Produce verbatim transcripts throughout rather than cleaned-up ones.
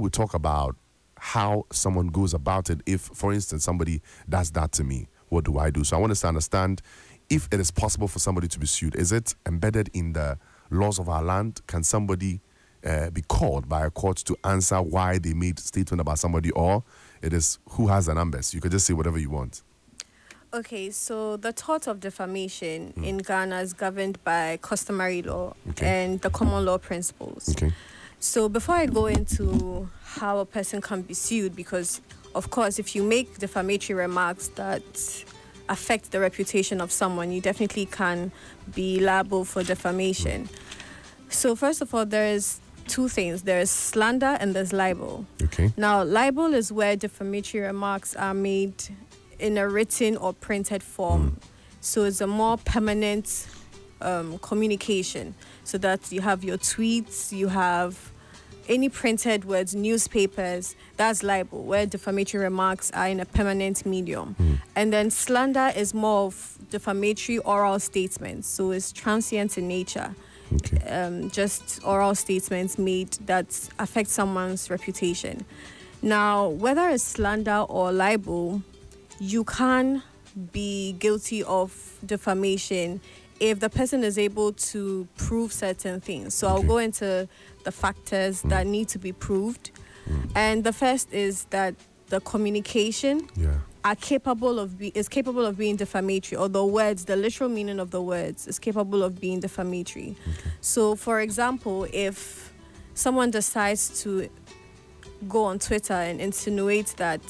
we talk about how someone goes about it. If, for instance, somebody does that to me, what do I do? So I want us to understand if it is possible for somebody to be sued. Is it embedded in the laws of our land? Can somebody uh, be called by a court to answer why they made a statement about somebody, or it is who has the numbers? You can just say whatever you want. Okay, so the tort of defamation mm. in Ghana is governed by customary law okay. and the common law principles. Okay. So before I go into how a person can be sued, because of course, if you make defamatory remarks that affect the reputation of someone, you definitely can be liable for defamation. Mm. So first of all, there is two things. There is slander and there's libel. Okay. Now, libel is where defamatory remarks are made in a written or printed form. Mm. So it's a more permanent um, communication, so that you have your tweets, you have any printed words, newspapers. That's libel, where defamatory remarks are in a permanent medium. Mm. And then slander is more of defamatory oral statements, so it's transient in nature. Okay. Um, just oral statements made that affect someone's reputation. Now, whether it's slander or libel, you can be guilty of defamation if the person is able to prove certain things. So okay. I'll go into the factors mm. that need to be proved. Mm. And the first is that the communication yeah. are capable of be, is capable of being defamatory, or the words, the literal meaning of the words is capable of being defamatory. Okay. So, for example, if someone decides to go on Twitter and insinuate that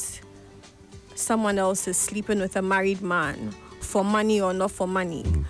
someone else is sleeping with a married man for money or not for money, mm.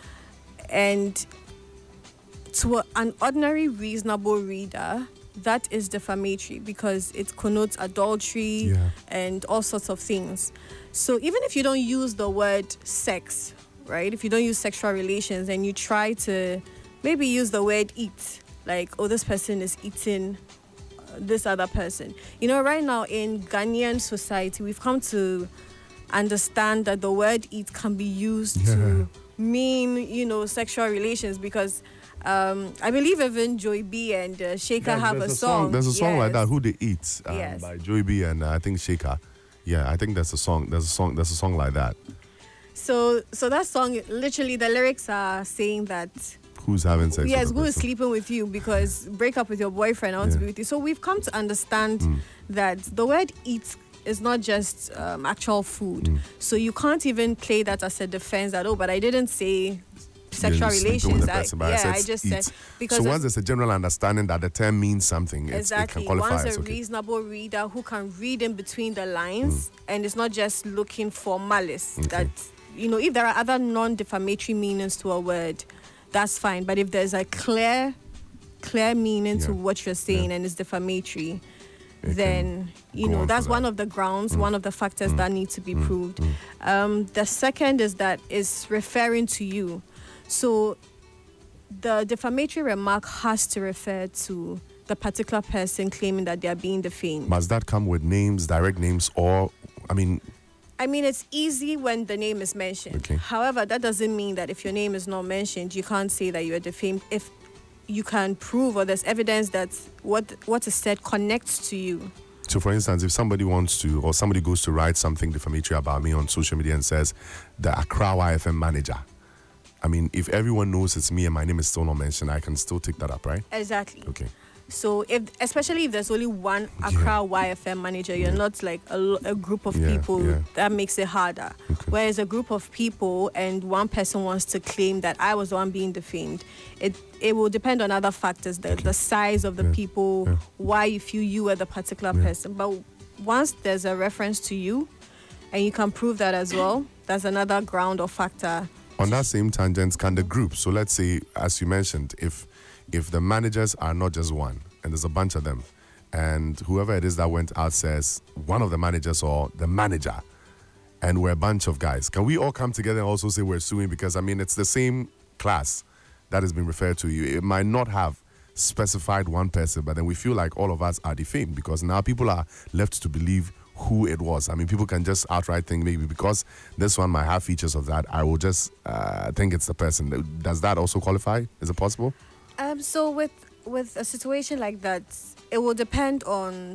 and to a, an ordinary reasonable reader, that is defamatory because it connotes adultery yeah. and all sorts of things. So even if you don't use the word sex, right, if you don't use sexual relations and you try to maybe use the word eat, like, oh, this person is eating this other person. You know, right now in Ghanaian society, we've come to understand that the word eat can be used yeah. to mean, you know, sexual relations, because um, I believe even Joy B and uh, Shaker yeah, have a, a song. song. There's a song yes. like that, Who They Eat, um, yes. by Joy B and uh, I think Shaker. Yeah, I think that's a song. There's a song. There's a song like that. So, so that song, literally, the lyrics are saying that who's having sex? Yes, with who is person? sleeping with you, because break up with your boyfriend, I want Yeah. to be with you. So we've come to understand mm. that the word eat is not just um, actual food. Mm. So you can't even play that as a defense that, oh, but I didn't say sexual Yeah, relations. the person, I, I yeah, said I just eat. said, because so once there's a general understanding that the term means something, it's, exactly. it can qualify. Once a okay. reasonable reader who can read in between the lines mm. and is not just looking for malice, okay. that, you know, if there are other non-defamatory meanings to a word, that's fine. But if there's a clear, clear meaning yeah. to what you're saying yeah. and it's defamatory, it then, you know, that's one that. of the grounds, mm. one of the factors mm. that need to be mm. proved. Mm. Um, the second is that it's referring to you. So the defamatory remark has to refer to the particular person claiming that they are being defamed. Must that come with names, direct names, or, I mean... I mean, it's easy when the name is mentioned. Okay. However, that doesn't mean that if your name is not mentioned, you can't say that you are defamed. If you can prove or there's evidence that what what is said connects to you. So, for instance, if somebody wants to, or somebody goes to write something defamatory about me on social media and says, the Accra Y F M manager, I mean, if everyone knows it's me and my name is still not mentioned, I can still take that up, right? Exactly. Okay. So, if especially if there's only one Accra yeah. Y F M manager, you're yeah. not like a, a group of yeah, people, yeah. that makes it harder. Okay. Whereas a group of people and one person wants to claim that I was the one being defamed, it it will depend on other factors, the, okay. the size of the yeah. people, yeah. why you feel you were the particular yeah. person. But once there's a reference to you, and you can prove that as well, that's another ground or factor. On that same tangent, can the group, so let's say, as you mentioned, if if the managers are not just one, and there's a bunch of them, and whoever it is that went out says one of the managers or the manager, and we're a bunch of guys, can we all come together and also say we're suing? Because, I mean, it's the same class that has been referred to you. It might not have specified one person, but then we feel like all of us are defamed because now people are left to believe who it was. I mean, people can just outright think maybe because this one might have features of that, I will just uh, think it's the person. Does that also qualify? Is it possible? Um. So with with a situation like that, it will depend on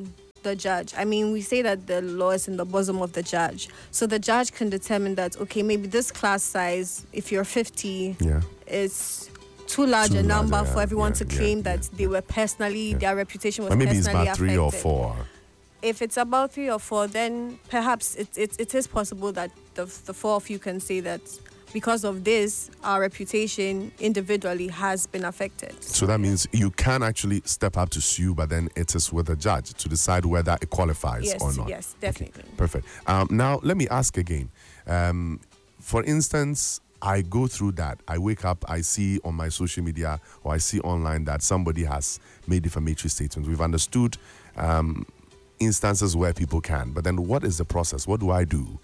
the judge. I mean, we say that the law is in the bosom of the judge. So the judge can determine that, okay, maybe this class size, if you're fifty, yeah. is too large Too a number large, yeah, for everyone yeah, to yeah, claim yeah, that they were personally, yeah. their reputation was But maybe it's personally about three affected. or four. If it's about three or four, then perhaps it, it, it is possible that the, the four of you can say that because of this, our reputation individually has been affected. So that means you can actually step up to sue, but then it is with the judge to decide whether it qualifies Yes, or not. yes, definitely. Okay, perfect. Um, now, let me ask again. Um, for instance, I go through that. I wake up, I see on my social media or I see online that somebody has made defamatory statements. We've understood um, instances where people can, but then what is the process? What do I do?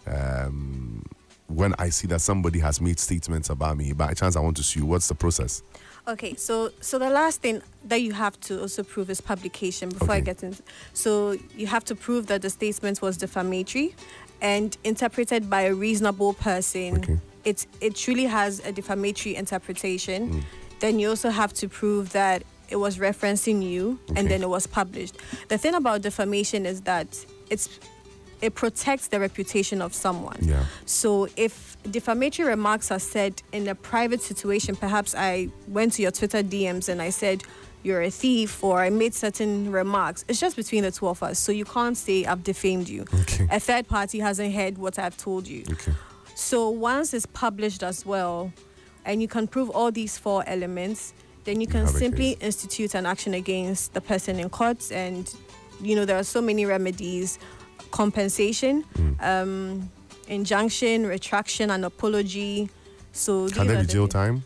Um, when I see that somebody has made statements about me, by chance I want to sue, what's the process? Okay, so so the last thing that you have to also prove is publication before Okay. I get into. So you have to prove that the statement was defamatory and interpreted by a reasonable person. Okay. It it truly has a defamatory interpretation. Then you also have to prove that it was referencing you Okay. and then it was published. The thing about defamation is that it's it protects the reputation of someone. Yeah. So if defamatory remarks are said in a private situation, perhaps I went to your Twitter D Ms and I said you're a thief or I made certain remarks, it's just between the two of us. So you can't say I've defamed you. Okay. A third party hasn't heard what I've told you. Okay. So once it's published as well, and you can prove all these four elements, then you can have a simply case. institute an action against the person in court. And, you know, there are so many remedies: compensation, um, injunction, retraction, and apology. So Can these there are be the jail things. time?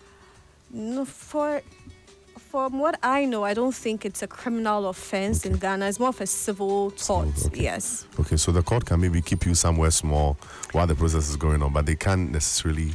No, for from what I know, I don't think it's a criminal offense in Ghana. It's more of a civil tort. okay. Yes. Okay, so the court can maybe keep you somewhere small while the process is going on, but they can't necessarily.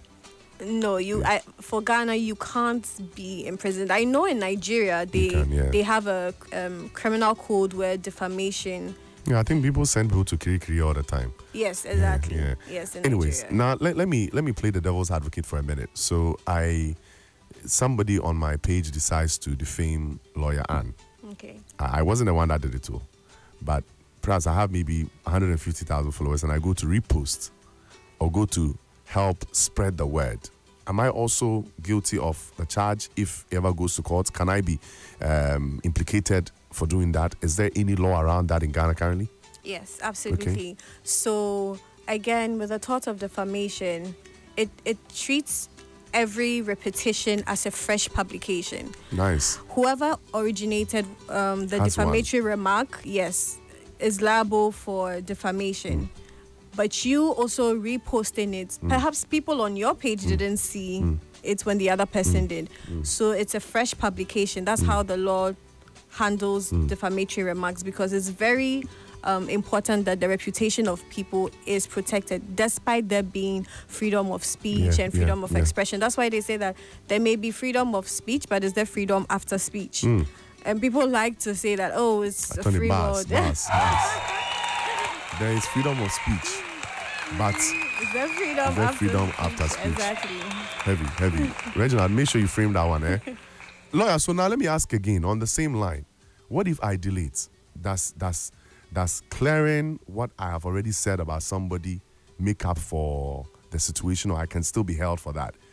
No, you. I, for Ghana, you can't be imprisoned. I know in Nigeria they can, yeah. they have a um, criminal code where defamation. Yeah, I think people send people to Kirikiri all the time. Yes, exactly. yeah. Yes. In Anyways, Nigeria. now let, let me let me play the devil's advocate for a minute. So I, somebody on my page decides to defame lawyer Anne. Okay. I, I wasn't the one that did it too, but perhaps I have maybe one hundred fifty thousand followers, and I go to repost or go to help spread the word. Am I also guilty of the charge if it ever goes to court? Can I be um, implicated for doing that? Is there any law around that in Ghana currently? Yes, absolutely. So again, with the thought of defamation, it it treats every repetition as a fresh publication. Nice. Whoever originated um, the Has one. defamatory remark, yes, is liable for defamation. But you also reposting it, perhaps people on your page didn't see it when the other person did. So it's a fresh publication. That's how the law handles defamatory remarks, because it's very um, important that the reputation of people is protected, despite there being freedom of speech Yeah, and freedom yeah, of yeah. expression. That's why they say that there may be freedom of speech, but is there freedom after speech? And people like to say that, oh, it's a Tony free Bars, world. Bars, Bars. There is freedom of speech, but Is there freedom, Is there after, freedom speech? after speech? Exactly. heavy, heavy. Reginald, make sure you frame that one, eh? Lawyer, so now let me ask again on the same line. What if I delete? Does does does clearing what I have already said about somebody make up for the situation, or I can still be held for that?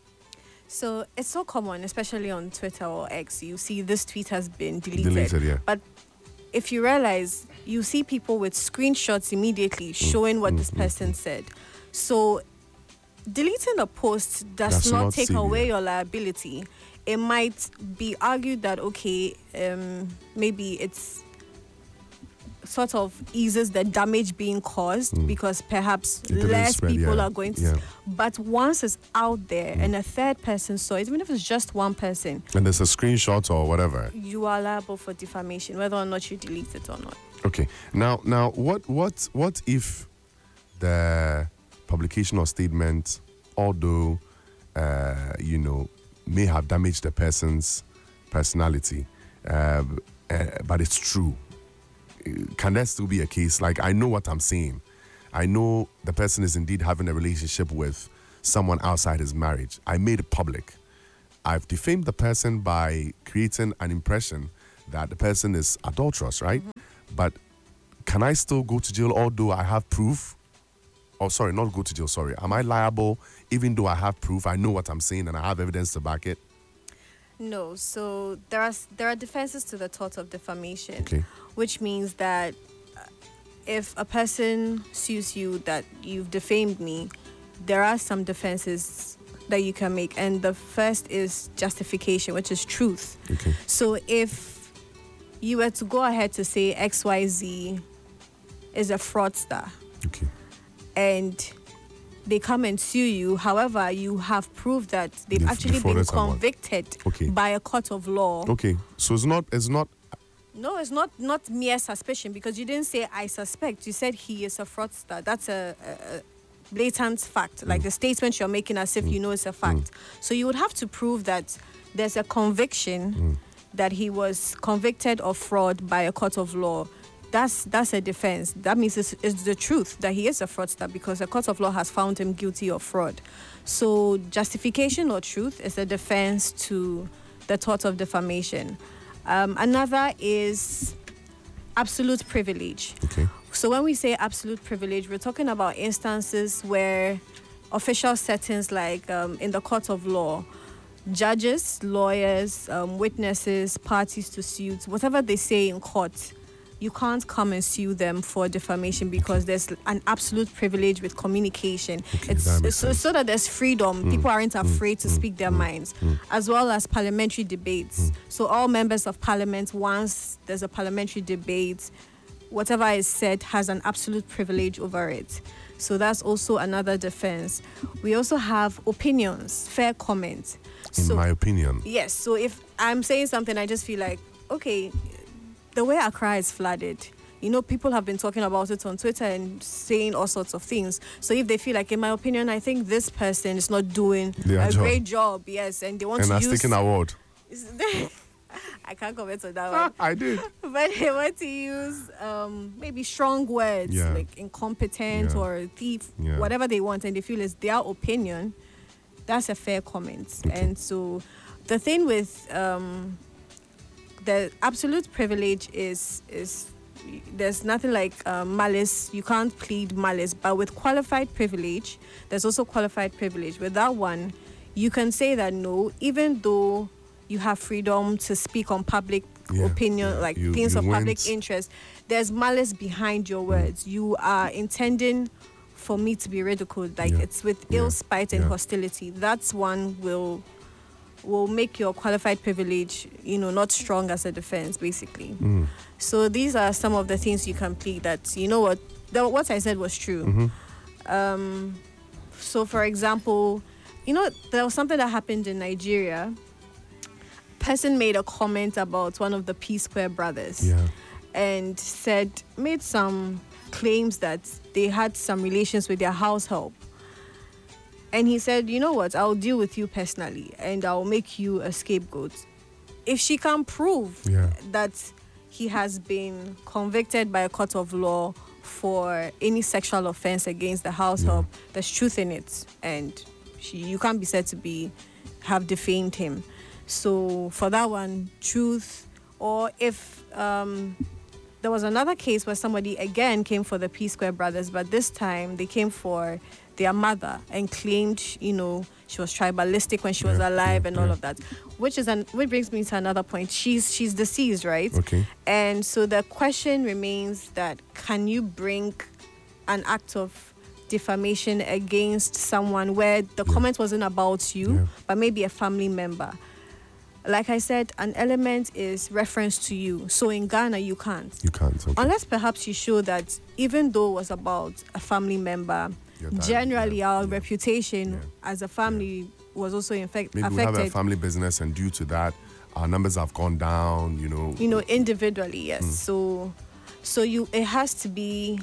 So it's so common, especially on Twitter or X. You see this tweet has been deleted. Deleted, yeah. But if you realize, you see people with screenshots immediately showing what this person said. So deleting a post does That's not, not take severe. away your liability. It might be argued that, okay, um, maybe it's sort of eases the damage being caused because perhaps didn't less spread, people yeah. are going to. Yeah. But once it's out there and a third person saw it, even if it's just one person, And there's a screenshot or whatever. you are liable for defamation, whether or not you delete it or not. Okay. Now, now, what, what, what if the publication or statement, although uh, you know, may have damaged the person's personality, uh, uh, but it's true? Can there still be a case? Like, I know what I'm saying. I know the person is indeed having a relationship with someone outside his marriage. I made it public. I've defamed the person by creating an impression that the person is adulterous, right? Mm-hmm. But can I still go to jail although I have proof? Oh, sorry, not go to jail, sorry. Am I liable even though I have proof? I know what I'm saying and I have evidence to back it? No. So there are there are defenses to the tort of defamation, Okay. which means that uh, if a person sues you that you've defamed me, there are some defenses that you can make, and the first is justification, which is truth. Okay. So if you were to go ahead to say X Y Z is a fraudster, Okay. and they come and sue you, however, you have proved that they've They've actually been defrauded someone. convicted Okay. by a court of law. Okay. So it's not it's not No, it's not not mere suspicion, because you didn't say I suspect. You said he is a fraudster. That's a, a, a blatant fact. Like the statement you're making as if you know it's a fact. So you would have to prove that there's a conviction that he was convicted of fraud by a court of law. That's that's a defense. That means it's, it's the truth that he is a fraudster, because a court of law has found him guilty of fraud. So justification or truth is a defense to the tort of defamation. Um, another is absolute privilege. okay. So when we say absolute privilege, we're talking about instances where official settings, like um, in the court of law, judges, lawyers, um, witnesses, parties to suits, whatever they say in court, you can't come and sue them for defamation, because there's an absolute privilege with communication. Okay, it's that makes it's so, sense. so that there's freedom. People aren't afraid to speak their minds, as well as parliamentary debates. So all members of parliament, once there's a parliamentary debate, whatever is said has an absolute privilege over it. So that's also another defense. We also have opinions, fair comment. In So my opinion. yes, so if I'm saying something, I just feel like, okay, the way Accra is flooded, you know, people have been talking about it on Twitter and saying all sorts of things. So if they feel like, in my opinion, I think this person is not doing Their a job. great job, yes, and they want And to I'm use... taking award. I can't comment on that one. I did. But they want to use um, maybe strong words, Yeah. like incompetent Yeah. or thief, Yeah. whatever they want, and they feel it's their opinion. That's a fair comment. Okay. And so the thing with um, the absolute privilege is is there's nothing like um, malice. You can't plead malice. But with qualified privilege, there's also qualified privilege. With that one, you can say that no, even though you have freedom to speak on public Yeah, opinion, yeah. like You- things you of public went- interest, there's malice behind your words. You are intending for me to be ridiculed. Like Yeah, it's with yeah, ill spite and yeah. hostility. That's one will will make your qualified privilege, you know, not strong as a defense, basically. Mm. So these are some of the things you can plead that, you know what, the, what I said was true. Mhm. Um, so, for example, you know, there was something that happened in Nigeria. Person made a comment about one of the P Square brothers Yeah. and said, made some claims that they had some relations with their house help. And he said, you know what, I'll deal with you personally and I'll make you a scapegoat. If she can prove Yeah. that he has been convicted by a court of law for any sexual offense against the house Yeah. help, there's truth in it, and she, you can't be said to be have defamed him. So for that one, truth. Or if um, there was another case where somebody again came for the P Square brothers, but this time they came for their mother and claimed, you know, she was tribalistic when she was Yeah, alive yeah, and all yeah. of that, which is an which brings me to another point. She's she's deceased, right? Okay. And so the question remains that can you bring an act of defamation against someone where the Yeah. comment wasn't about you, Yeah. but maybe a family member? Like I said, an element is reference to you. So in Ghana, you can't. You can't. Okay. Unless perhaps you show that even though it was about a family member, Your dad, generally yeah, our yeah. reputation Yeah. as a family was also infect- Maybe we have a affected. family business, and due to that, our numbers have gone down. You know. You know, individually, yes. Mm. So, so you it has to be.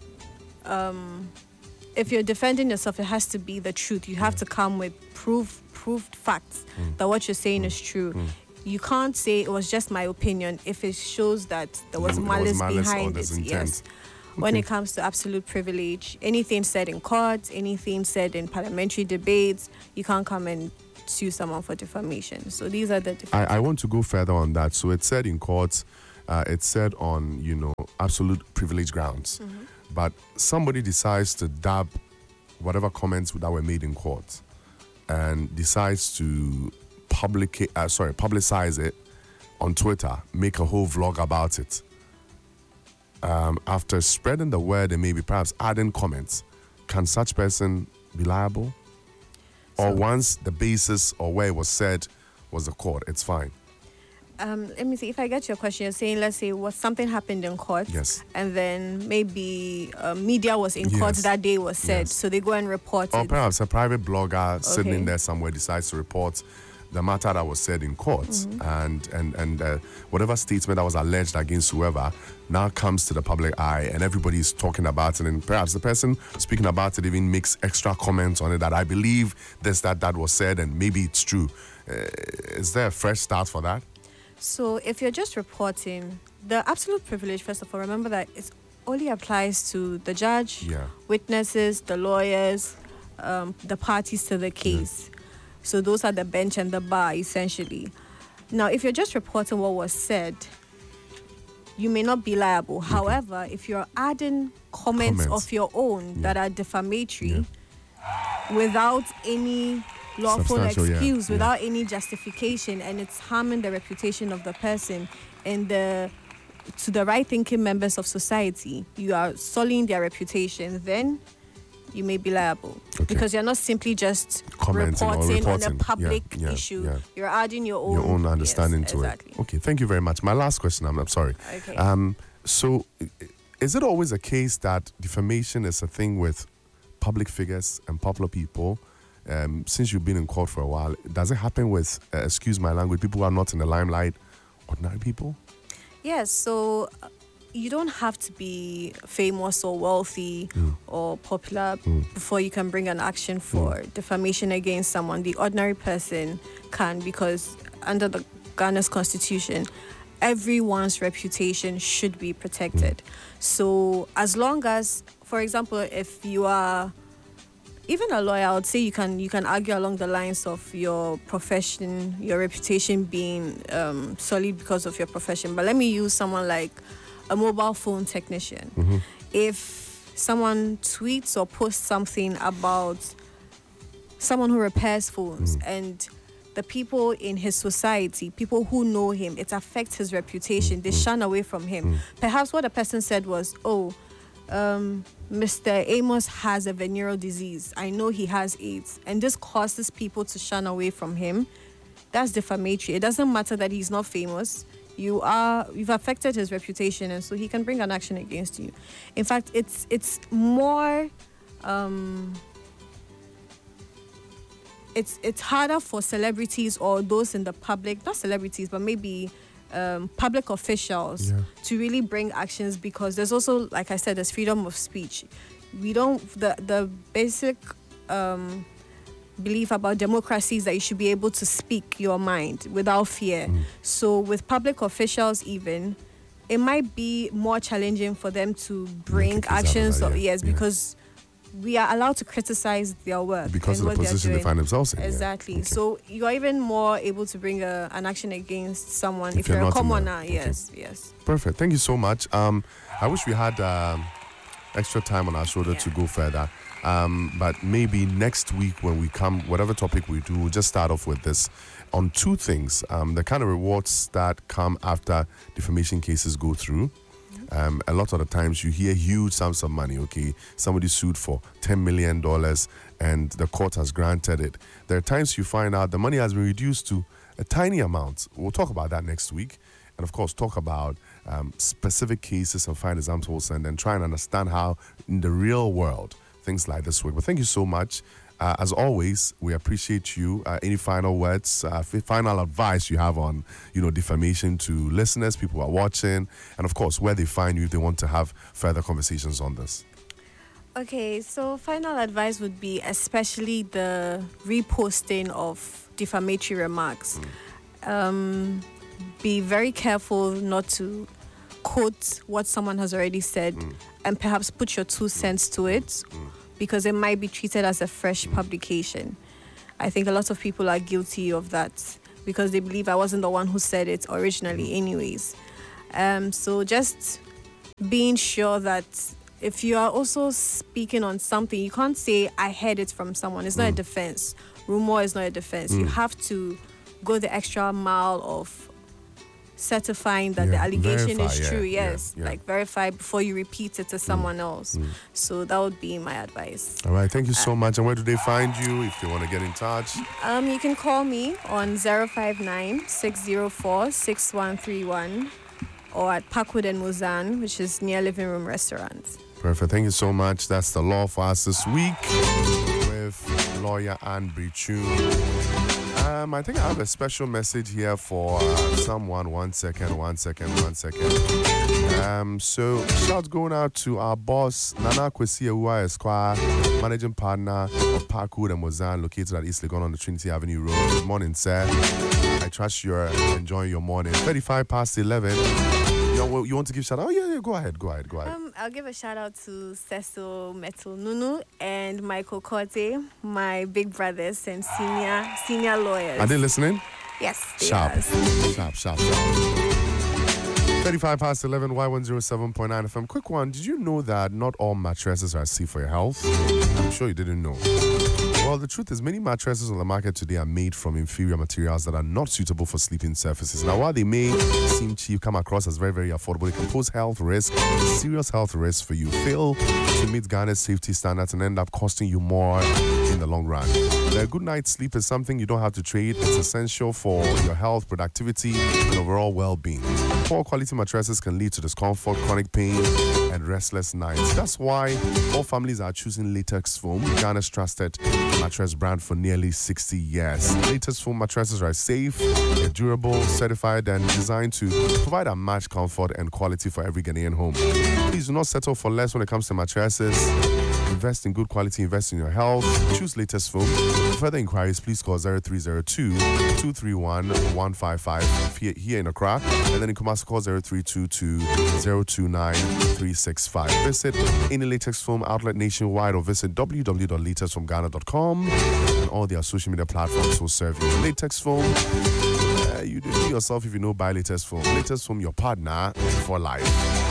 Um, if you're defending yourself, it has to be the truth. You have to come with proof, proved facts Mm. that what you're saying is true. Mm. You can't say it was just my opinion if it shows that there was There was malice, malice or behind there's it. intent. Yes. When Okay. it comes to absolute privilege, anything said in court, anything said in parliamentary debates, you can't come and sue someone for defamation. So these are the I, different. I want to go further on that. So it said in court, uh, it said on, you know, absolute privilege grounds. Mm-hmm. But somebody decides to dab whatever comments that were made in court and decides to public, uh, sorry, publicize it on Twitter, make a whole vlog about it. Um, after spreading the word and maybe perhaps adding comments, can such person be liable? Or So- once the basis or where it was said was the court, it's fine. Um, let me see if I get your question. You're saying, let's say, what something happened in court, Yes. and then maybe uh, media was in court Yes. that day was said, Yes. so they go and report Or it. perhaps a private blogger sitting Okay. in there somewhere decides to report the matter that was said in court, Mm-hmm. and and and uh, whatever statement that was alleged against whoever now comes to the public eye, and everybody's talking about it, and perhaps the person speaking about it even makes extra comments on it that I believe this that that was said, and maybe it's true. Uh, is there a fresh start for that? So if you're just reporting, the absolute privilege, first of all, remember that it only applies to the judge, Yeah. witnesses, the lawyers, um, the parties to the case. So those are the bench and the bar, essentially. Now, if you're just reporting what was said, you may not be liable. However, if you're adding comments, Comments. of your own that are defamatory without any lawful Substantial, yeah, excuse, yeah. without any justification, and it's harming the reputation of the person and the to the right thinking members of society, you are sullying their reputation, then you may be liable. Okay. Because you're not simply just Commenting or reporting, on a reporting. public Yeah, yeah, issue. yeah. You're adding your own Your own yes, understanding to exactly. it. Okay, thank you very much. My last question, I'm, I'm sorry. Okay. Um, so, i- is it always a case that defamation is a thing with public figures and popular people? Um, since you've been in court for a while, does it happen with, uh, excuse my language, people who are not in the limelight, ordinary people? Yes, so uh, you don't have to be famous or wealthy or popular before you can bring an action for defamation against someone. The ordinary person can, because under the Ghana's constitution, everyone's reputation should be protected. So as long as, for example, if you are even a lawyer, I would say you can you can argue along the lines of your profession, your reputation being um, solid because of your profession. But let me use someone like a mobile phone technician. If someone tweets or posts something about someone who repairs phones and the people in his society, people who know him, it affects his reputation. They shun away from him. Perhaps what the person said was, oh, um, Mister Amos has a venereal disease. I know he has AIDS. And this causes people to shun away from him. That's defamatory. It doesn't matter that he's not famous. You are, you've affected his reputation, and so he can bring an action against you. In fact, it's it's more, um, it's it's harder for celebrities or those in the public, not celebrities, but maybe um, public officials Yeah. to really bring actions, because there's also, like I said, there's freedom of speech. We don't, the, the basic um, belief about democracy is that you should be able to speak your mind without fear. So with public officials even, it might be more challenging for them to bring case out of actions. that, Or, yeah, yes, yeah. because we are allowed to criticize their work. Because and of the what they're position they doing. find themselves in. yeah. Exactly. Okay. So you are even more able to bring a, an action against someone if, If you're you're a not in the- commoner. okay. Yes, yes. Perfect. Thank you so much. Um, I wish we had um, extra time on our shoulder Yeah. to go further. Um, but maybe next week when we come, whatever topic we do, we'll just start off with this on two things. Um, the kind of rewards that come after defamation cases go through. Um, a lot of the times you hear huge sums of money, okay? Somebody sued for ten million dollars and the court has granted it. There are times you find out the money has been reduced to a tiny amount. We'll talk about that next week. And of course, talk about um, specific cases and find examples and then try and understand how in the real world things like this work. But thank you so much. Uh, as always, we appreciate you. Uh, any final words, uh, f- final advice you have on, you know, defamation to listeners, people who are watching, and of course, where they find you if they want to have further conversations on this. Okay, so final advice would be especially the reposting of defamatory remarks. Um, be very careful not to quote what someone has already said and perhaps put your two cents to it, because it might be treated as a fresh publication. I think a lot of people are guilty of that because they believe I wasn't the one who said it originally anyways. Um, so just being sure that if you are also speaking on something, you can't say, I heard it from someone. It's not mm. a defense. Rumor is not a defense. Mm. You have to go the extra mile of certifying that yeah, the allegation verify, is yeah, true. Yes, yeah, yeah. Like verify before you repeat it to someone mm. else. Mm. So that would be my advice. All right, thank you so uh, much. And where do they find you if they want to get in touch? Um, you can call me on zero five nine, six zero four, six one three one or at Parkwood and Muzan, which is near Living Room Restaurant. Perfect. Thank you so much. That's the law for us this week with lawyer Anne Brichu. Um, I think I have a special message here for uh, someone. One second, one second, one second. Um, so, shout going out to our boss, Nana Kwesi Ewuwa Esquire, managing partner of Parkwood and Mozan, located at East Legon on the Trinity Avenue Road. Good morning, sir. I trust you're enjoying your morning. thirty-five past eleven. You, you want to give shout out? Oh, yeah, yeah, go ahead, go ahead, go ahead. Um, I'll give a shout out to Cecil Metal Nunu and Michael Corte, my big brothers and senior senior lawyers. Are they listening? Yes, they sharp. are. Sharp, sharp, sharp. thirty-five past eleven, Y one oh seven point nine F M. Quick one, did you know that not all mattresses are safe for your health? I'm sure you didn't know. Well, the truth is, many mattresses on the market today are made from inferior materials that are not suitable for sleeping surfaces. Now, while they may seem cheap, come across as very, very affordable, they can pose health risks, serious health risks for you. Fail to meet Ghana's safety standards and end up costing you more in the long run. A good night's sleep is something you don't have to trade. It's essential for your health, productivity, and overall well-being. Poor quality mattresses can lead to discomfort, chronic pain, and restless nights. That's why all families are choosing Latex Foam, Ghana's trusted mattress brand for nearly sixty years. Latex Foam mattresses are safe, they're durable, certified, and designed to provide unmatched comfort and quality for every Ghanaian home. Please do not settle for less when it comes to mattresses. Invest in good quality, invest in your health. Choose Latex Foam. For further inquiries, please call zero three zero two, two three one, one five five here, here in Accra, and then in Kumasi call zero three two two, zero two nine, three six five. Visit any Latex Foam outlet nationwide or visit w w w dot latex foam ghana dot com, and all their social media platforms will serve you. Latex Foam, uh, you do yourself if you know buy Latex Foam. Latex Foam, your partner for life.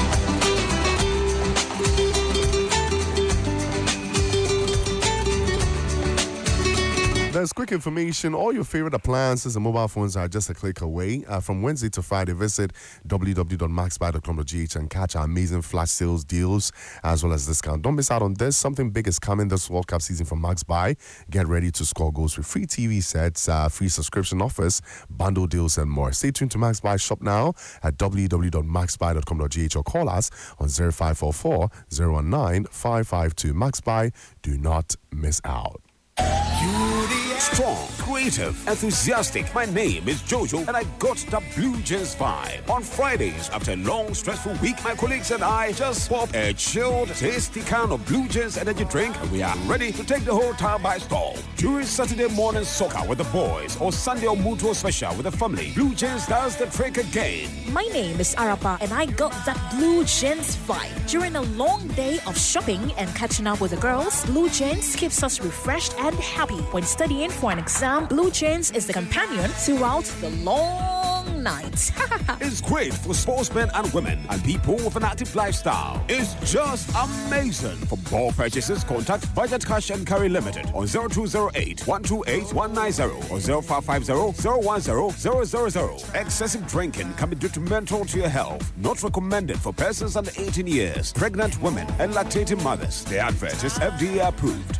There's quick information. All your favorite appliances and mobile phones are just a click away. Uh, from Wednesday to Friday, visit w w w dot max buy dot com dot g h and catch our amazing flash sales deals as well as discount. Don't miss out on this. Something big is coming this World Cup season from Max Buy. Get ready to score goals with free T V sets, uh, free subscription offers, bundle deals, and more. Stay tuned to Max Buy. Shop now at w w w dot max buy dot com dot g h or call us on zero five four four, zero one nine, five five two. Max Buy. Do not miss out. Strong, creative, enthusiastic. My name is Jojo, and I got the Blue Jeans vibe. On Fridays, after a long, stressful week, my colleagues and I just pop a chilled, tasty can of Blue Jeans energy drink, and we are ready to take the whole town by storm. During Saturday morning soccer with the boys, or Sunday or Mutual special with the family, Blue Jeans does the trick again. My name is Arapa, and I got that Blue Jeans vibe. During a long day of shopping and catching up with the girls, Blue Jeans keeps us refreshed and happy. When studying for an exam, Blue Jeans is the companion throughout the long night. It's great for sportsmen and women and people with an active lifestyle. It's just amazing. For ball purchases, contact Budget Cash and Carry Limited on zero two zero eight, one two eight, one nine zero or zero five five zero, zero one zero, zero zero zero. Excessive drinking can be detrimental to your health. Not recommended for persons under eighteen years, pregnant women, and lactating mothers. The advert is F D A approved.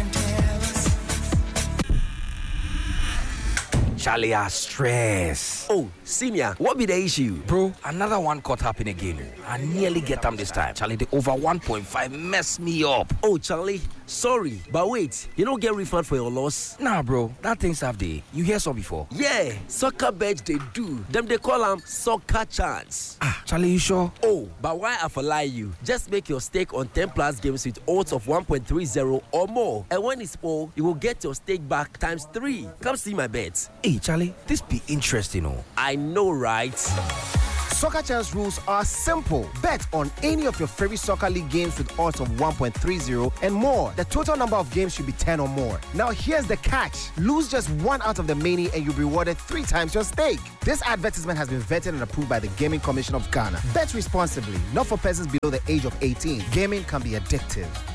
Charlie, I stress. Oh, senior, what be the issue? Bro, another one caught up in again. I nearly get them this time. Charlie, the over one point five messed me up. Oh, Charlie, sorry, but wait, you don't get refund for your loss? Nah, bro, that thing's have day. You hear so before? Yeah, soccer bet they do. Them they call them soccer chance. Ah, Charlie, you sure? Oh, but why I for lie you? Just make your stake on ten plus games with odds of one point three zero or more. And when it's full, you will get your stake back times three. Come see my bets. Hey, Charlie, this be interesting, oh. I know, right? Soccer Chance rules are simple. Bet on any of your favorite soccer league games with odds of one point three zero and more. The total number of games should be ten or more. Now here's the catch. Lose just one out of the many and you'll be rewarded three times your stake. This advertisement has been vetted and approved by the Gaming Commission of Ghana. Bet responsibly, not for persons below the age of eighteen. Gaming can be addictive.